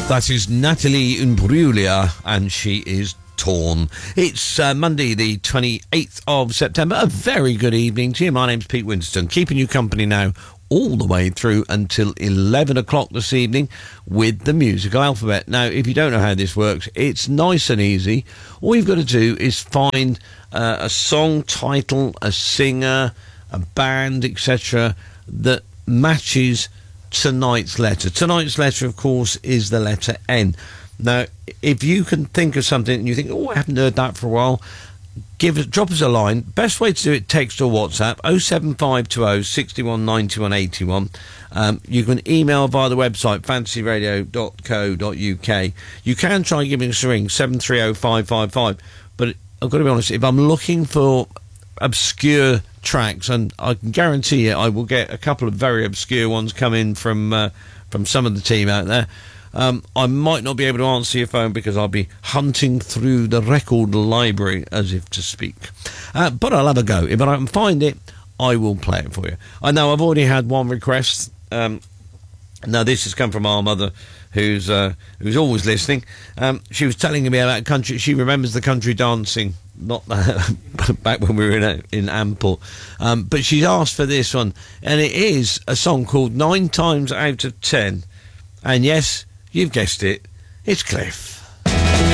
That is Natalie Imbruglia, and she is Torn. It's Monday the 28th of September. A very good evening to you. My name's Pete Winston, keeping you company now all the way through until 11 o'clock this evening with the musical alphabet. Now, if you don't know how this works, it's nice and easy. All you've got to do is find a song title, a singer, a band, etc. that matches tonight's letter. Tonight's letter, of course, is the letter N. Now, if you can think of something and you think, oh, I haven't heard that for a while, drop us a line. Best way to do it, text or WhatsApp, 07520 61 91 81. You can email via the website, fantasyradio.co.uk. You can try giving us a ring, 730 but I've got to be honest, if I'm looking for obscure tracks, and I can guarantee you I will get a couple of very obscure ones come in from some of the team out there. I might not be able to answer your phone because I'll be hunting through the record library, as if to speak. But I'll have a go. If I can find it, I will play it for you. I know I've already had one request. Now, this has come from our mother, who's always listening. She was telling me about country. She remembers the country dancing, not back when we were in Amport. But she's asked for this one, and it is a song called 9 Times Out of 10. And yes, you've guessed it, it's Cliff.